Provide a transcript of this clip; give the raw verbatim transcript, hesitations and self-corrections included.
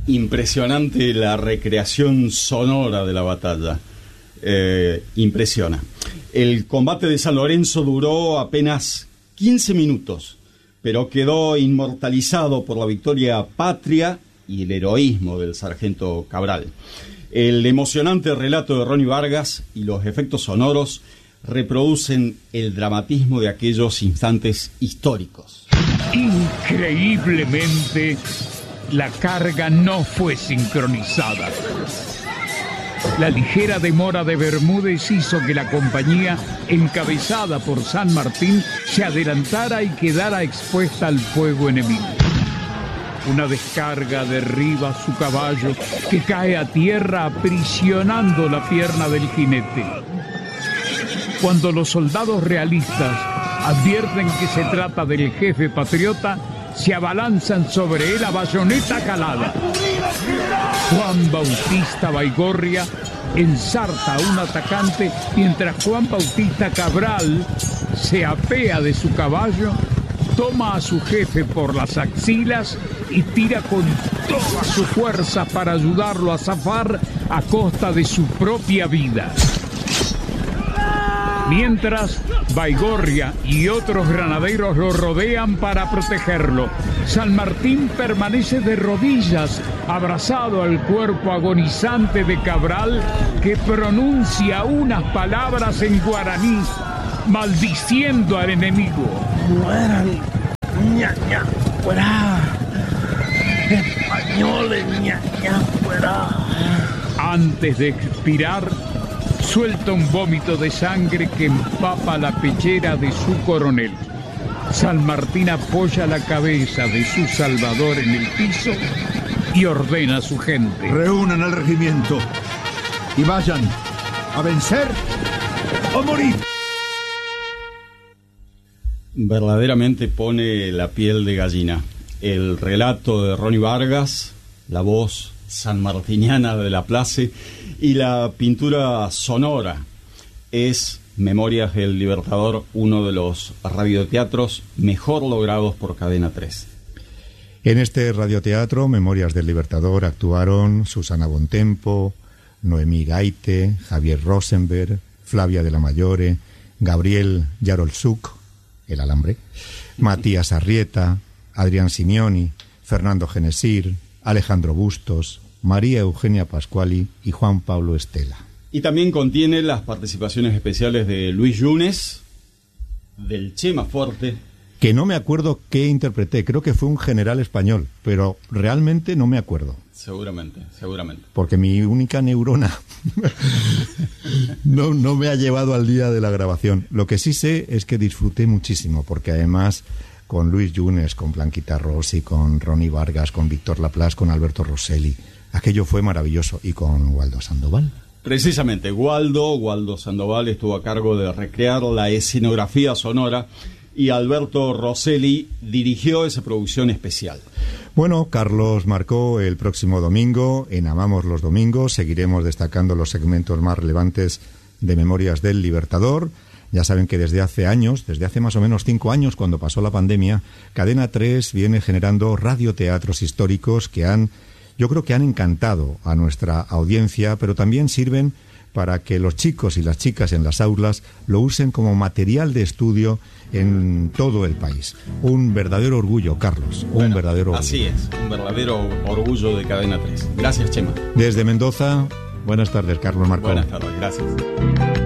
Impresionante la recreación sonora de la batalla. Eh, impresiona. El combate de San Lorenzo duró apenas quince minutos, pero quedó inmortalizado por la victoria patria y el heroísmo del sargento Cabral. El emocionante relato de Ronnie Vargas y los efectos sonoros reproducen el dramatismo de aquellos instantes históricos. Increíblemente, la carga no fue sincronizada. La ligera demora de Bermúdez hizo que la compañía, encabezada por San Martín, se adelantara y quedara expuesta al fuego enemigo. Una descarga derriba su caballo, que cae a tierra aprisionando la pierna del jinete. Cuando los soldados realistas advierten que se trata del jefe patriota, se abalanzan sobre él a bayoneta calada. Juan Bautista Baigorria ensarta a un atacante mientras Juan Bautista Cabral se apea de su caballo, toma a su jefe por las axilas y tira con toda su fuerza para ayudarlo a zafar a costa de su propia vida. Mientras, Baigorria y otros granaderos lo rodean para protegerlo. San Martín permanece de rodillas, abrazado al cuerpo agonizante de Cabral, que pronuncia unas palabras en guaraní, maldiciendo al enemigo. Mueran, ña, ña, fuera. Españoles, ña, ña, fuera. Antes de expirar, suelta un vómito de sangre que empapa la pechera de su coronel. San Martín apoya la cabeza de su salvador en el piso y ordena a su gente: reúnan al regimiento y vayan a vencer o morir. Verdaderamente pone la piel de gallina. El relato de Ronnie Vargas, la voz sanmartiniana de Laplace y la pintura sonora es Memorias del Libertador, uno de los radioteatros mejor logrados por Cadena tres. En este radioteatro, Memorias del Libertador, actuaron Susana Bontempo, Noemí Gaite, Javier Rosenberg, Flavia de la Mayore, Gabriel Yarolzuk, el alambre, Matías Arrieta, Adrián Simioni, Fernando Genesir, Alejandro Bustos, María Eugenia Pascuali y Juan Pablo Estela. Y también contiene las participaciones especiales de Luis Yunes, del Chema Forte. Que no me acuerdo qué interpreté, creo que fue un general español, pero realmente no me acuerdo. Seguramente, seguramente. Porque mi única neurona no, no me ha llevado al día de la grabación. Lo que sí sé es que disfruté muchísimo, porque además con Luis Yunes, con Blanquita Rossi, con Ronnie Vargas, con Víctor Laplace, con Alberto Rosselli, aquello fue maravilloso. Y con Waldo Sandoval. Precisamente, Waldo, Waldo Sandoval estuvo a cargo de recrear la escenografía sonora y Alberto Rosselli dirigió esa producción especial. Bueno, Carlos marcó el próximo domingo, en Amamos los Domingos, seguiremos destacando los segmentos más relevantes de Memorias del Libertador. Ya saben que desde hace años, desde hace más o menos cinco años, cuando pasó la pandemia, Cadena tres viene generando radioteatros históricos que han, yo creo que han encantado a nuestra audiencia, pero también sirven para que los chicos y las chicas en las aulas lo usen como material de estudio en todo el país. Un verdadero orgullo, Carlos, un bueno, verdadero orgullo. Así es, un verdadero orgullo de Cadena tres. Gracias, Chema. Desde Mendoza, buenas tardes, Carlos Marcó. Buenas tardes, gracias.